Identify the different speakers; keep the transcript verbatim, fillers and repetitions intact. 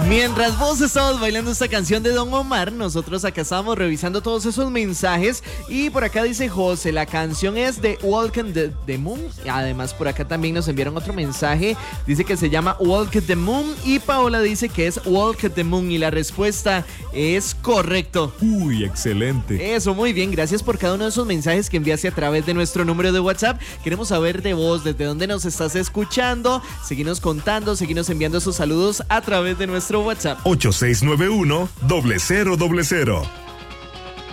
Speaker 1: Mientras vos estabas bailando esta canción de Don Omar, nosotros acá estábamos revisando todos esos mensajes y por acá dice José, la canción es de Walk the, the Moon. Además por acá también nos enviaron otro mensaje, dice que se llama Walk the Moon y Paola dice que es Walk the Moon y la respuesta es correcto.
Speaker 2: Uy, excelente.
Speaker 1: Eso, muy bien, gracias por cada uno de esos mensajes que enviaste a través de nuestro número de WhatsApp. Queremos saber de vos, desde dónde nos estás escuchando, seguinos contando, seguinos enviando esos saludos a través de nuestro WhatsApp.
Speaker 2: ocho seis nueve uno, cero cero cero cero.